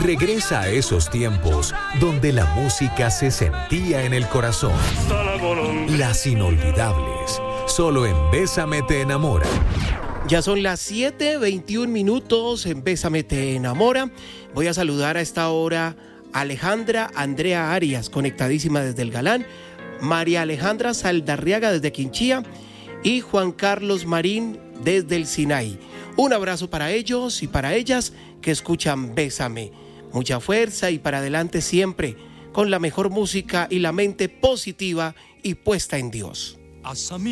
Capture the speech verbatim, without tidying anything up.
Regresa a esos tiempos donde la música se sentía en el corazón. Las inolvidables, solo en Bésame te enamora. Ya son las siete veintiún minutos en Bésame te enamora. Voy a saludar a esta hora a Alejandra Andrea Arias, conectadísima desde el Galán, María Alejandra Saldarriaga desde Quinchía y Juan Carlos Marín desde el Sinaí. Un abrazo para ellos y para ellas que escuchan Bésame. Mucha fuerza y para adelante siempre, con la mejor música y la mente positiva y puesta en Dios.